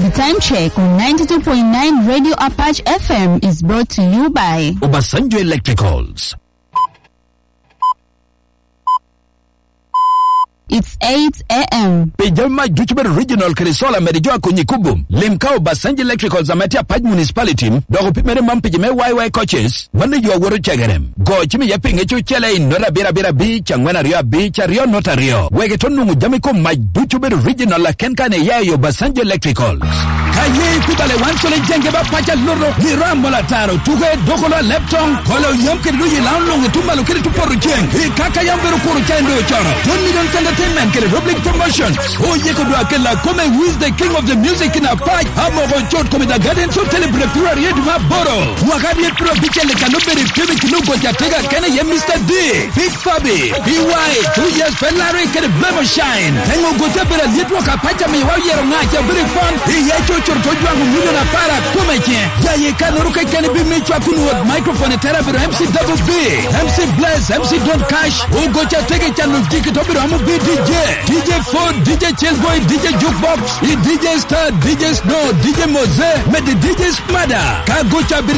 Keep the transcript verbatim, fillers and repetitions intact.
The time check on ninety-two point nine Radio Apache F M is brought to you by Obasanjo Electricals. It's eight a.m. Pejama Juchber Regional Kerisola Merijoa Kunyikubum. Limkao Basanji Electricals Amatia Paj Municipality. Dogo Pimere Mampijame Y Y coaches. Mani yo woro chagarem. Go chimi yaping echu chele in Nora Bira Bira Beach and Wena Rio Beach Rio Nota Rio. Wegetonu Jamiko my Juchber Regional La Kenkane Yayo Basanji Electricals. Kaye Kubale Wansole Jengeba Pacha Luro Nirambola Taro Tuge Dokola Lepton Kolo Yomke Luyi Lanlong Tumalo Kiri Tuporu Cheng. Kaka Yambero Kuru Chendo Choro. Don't need entertainment get a public promotion. Oh Yekodo Akela come who is the king of the music in a fight. Hamo Chot come the garden so celebrate Yeduma Boro. Wakadi Pro Bichele Kanuberi Pivik Lugo Jatega Kene Ye Mister D. Big Fabi. B Y two years Pelari get a blemo shine. Tengo Gotebera Litwaka Pachami Wire Nacha very fun. He Yacho Tojuangu Muna Para Kumeche. Yaye Kanuruka can be Michakunu microphone therapy M C Double B. M C Bless, M C Don't Cash. Oh Gocha take a channel ticket up with D J. D J Ford, D J Chillboy, D J Jukebox, D J Star, D J Snow, D J Mose, met the D J Smada. Kagocha bir